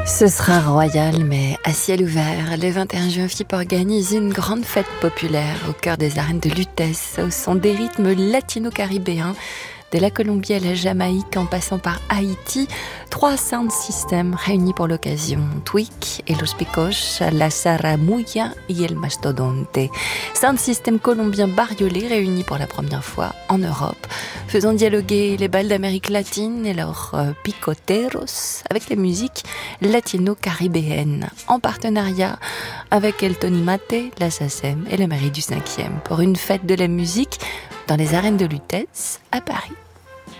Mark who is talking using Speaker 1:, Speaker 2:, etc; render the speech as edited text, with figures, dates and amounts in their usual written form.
Speaker 1: Ce sera royal, mais à ciel ouvert. Le 21 juin, FIP organise une grande fête populaire au cœur des arènes de Lutèce, au son des rythmes latino-caribéens. De la Colombie à la Jamaïque, en passant par Haïti, 3 sound systems réunis pour l'occasion. Twig et Los Picos, la Saramuya et el Mastodonte. Sound system colombien bariolé réunis pour la première fois en Europe, faisant dialoguer les balles d'Amérique latine et leurs picoteros avec les musiques latino-caribéennes, en partenariat avec El Tonimate, la SACEM et la mairie du 5e, pour une fête de la musique dans les arènes de Lutèce à Paris.